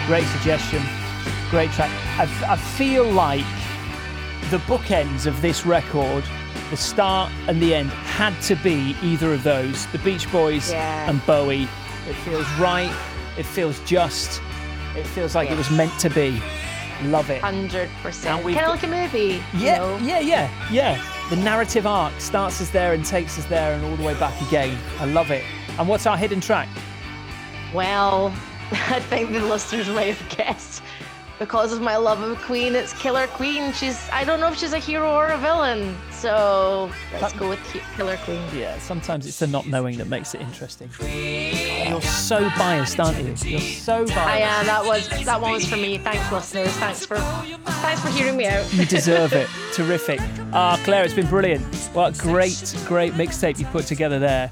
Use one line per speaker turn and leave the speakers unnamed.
Great suggestion. Great track. I feel like the bookends of this record, the start and the end, had to be either of those. The Beach Boys and Bowie. It feels right. It feels just. It feels like it was meant to be. Love it.
100%. Kind of like a movie.
Yeah. The narrative arc starts us there and takes us there and all the way back again. I love it. And what's our hidden track?
Well, I think the listeners might have guessed. Because of my love of Queen, it's Killer Queen. I don't know if she's a hero or a villain. So let's go with Killer Queen.
Yeah, sometimes it's the not knowing that makes it interesting. You're so biased, aren't you? You're so biased.
I am. That one was for me. Thanks, listeners. Thanks for hearing me out.
You deserve it. Terrific. Claire, it's been brilliant. What a great mixtape you put together there.